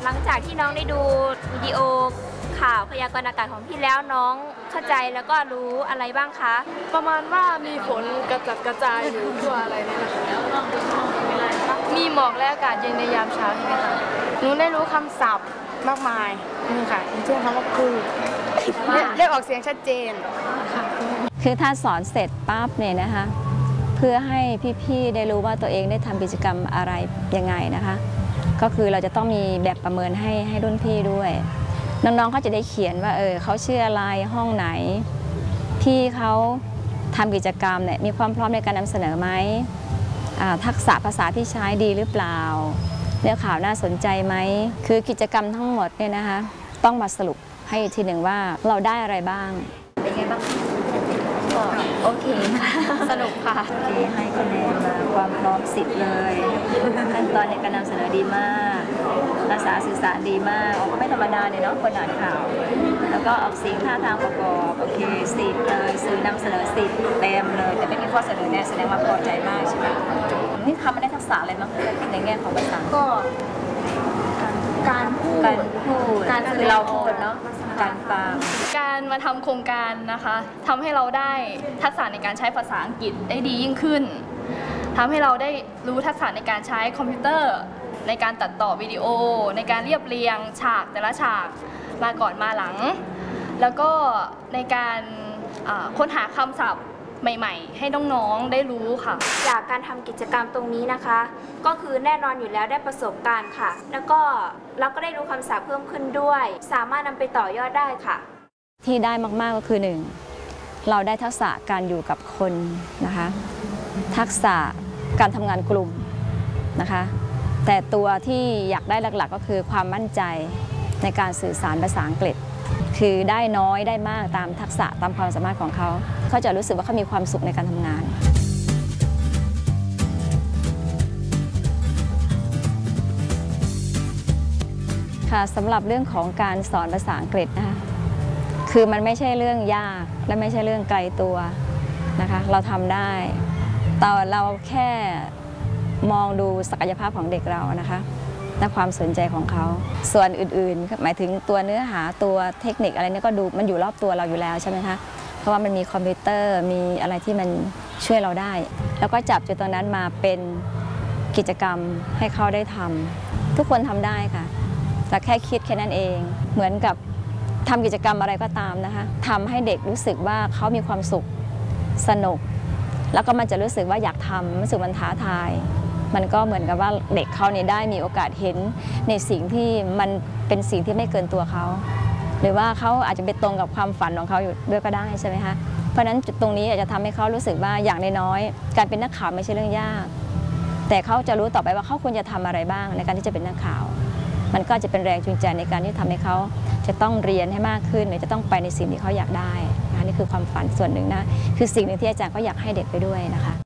หลังจากที่น้องได้ดูวิดีโอข่าวพยากรณ์อากาศของพี่แล้วน้องเข้าใจแล้วก็รู้อะไรบ้างคะประมาณว่ามีฝนกระจัดกระจายอยู่ทั่วอะไรนี่นะคะมีหมอกและอากาศเย็นในยามเช้าใช่ไหมคะหนูได้รู้คำศัพท์มากมายนี่ค่ะอย่างเช่นคำว่าคือเรียกออกเสียงชัดเจนคือถ้าสอนเสร็จปั๊บเนี่ยนะคะเพื่อให้พี่ๆได้รู้ว่าตัวเองได้ทำกิจกรรมอะไรยังไงนะคะก็คือเราจะต้องมีแบบประเมินให้รุ่นพี่ด้วยน้องๆเขาจะได้เขียนว่าเขาชื่ออะไรห้องไหนพี่เขาทำกิจกรรมเนี่ยมีความพร้อมในการนำเสนอไหมทักษะภาษาที่ใช้ดีหรือเปล่าเนื้อข่าวน่าสนใจไหมคือกิจกรรมทั้งหมดเนี่ยนะคะต้องมาสรุปให้ทีหนึ่งว่าเราได้อะไรบ้างเป็นไงบ้างโอเคสนุกค่ะให้คะแนนมาความพร้อม10เลยขั้นตอนในการนำเสนอดีมากภาษาสื่อสารดีมากก็ไม่ธรรมดาเนี่ยเนาะคนอ่านข่าวแล้วก็ออกเสียงท่าทางประกอบโอเค10เลยสื่อนำเสนอ10เต็มเลยแต่ไม่มีข้อเสนอแนะแสดงว่าพอใจมากใช่ไหมนี่ทำมาได้ทักษะอะไรบ้างในแง่ของภาษาก็การพูดการคือเราพูดเนาะการฟังการมาทำโครงการนะคะทำให้เราได้ทักษะในการใช้ภาษาอังกฤษได้ดียิ่งขึ้นทำให้เราได้รู้ทักษะในการใช้คอมพิวเตอร์ในการตัดต่อวิดีโอในการเรียบเรียงฉากแต่ละฉากมาก่อนมาหลังแล้วก็ในการค้นหาคำศัพท์ใหม่ๆให้น้องๆได้รู้ค่ะจากการทำกิจกรรมตรงนี้นะคะก็คือแน่นอนอยู่แล้วได้ประสบการณ์ค่ะแล้วก็เราก็ได้รู้คำศัพท์เพิ่มขึ้นด้วยสามารถนำไปต่อยอดได้ค่ะที่ได้มากๆก็คือ1เราได้ทักษะการอยู่กับคนนะคะทักษะการทำงานกลุ่มนะคะแต่ตัวที่อยากได้หลักๆก็คือความมั่นใจในการสื่อสารภาษาอังกฤษคือได้น้อยได้มากตามทักษะตามความสามารถของเขาเขาจะรู้สึกว่าเขามีความสุขในการทำงานค่ะสำหรับเรื่องของการสอนภาษาอังกฤษนะคะคือมันไม่ใช่เรื่องยากและไม่ใช่เรื่องไกลตัวนะคะเราทำได้แต่เราแค่มองดูศักยภาพของเด็กเรานะคะและความสนใจของเขาส่วนอื่นๆหมายถึงตัวเนื้อหาตัวเทคนิคอะไรนี่ก็ดูมันอยู่รอบตัวเราอยู่แล้วใช่ไหมคะเพราะว่ามันมีคอมพิวเตอร์มีอะไรที่มันช่วยเราได้แล้วก็จับจุดตรงนั้นมาเป็นกิจกรรมให้เขาได้ทำทุกคนทำได้ค่ะแต่แค่คิดแค่นั้นเองเหมือนกับทำกิจกรรมอะไรก็ตามนะคะทำให้เด็กรู้สึกว่าเขามีความสุขสนุกแล้วก็มันจะรู้สึกว่าอยากทำรู้สึกมันท้าทายมันก็เหมือนกับว่าเด็กเขาเนี่ยได้มีโอกาสเห็นในสิ่งที่มันเป็นสิ่งที่ไม่เกินตัวเขาหรือว่าเขาอาจจะไปตรงกับความฝันของเขาอยู่ด้วยก็ได้ใช่ไหมคะเพราะฉะนั้นจุดตรงนี้อาจจะทำให้เขารู้สึกว่าอย่างน้อยๆการเป็นนักข่าวไม่ใช่เรื่องยากแต่เขาจะรู้ต่อไปว่าเขาควรจะทำอะไรบ้างในการที่จะเป็นนักข่าวมันก็จะเป็นแรงจูงใจในการที่ทำให้เขาจะต้องเรียนให้มากขึ้นหรือจะต้องไปในสิ่งที่เขาอยากได้นี่คือความฝันส่วนหนึ่งนะคือสิ่งหนึ่งที่อาจารย์ก็อยากให้เด็กไปด้วยนะคะ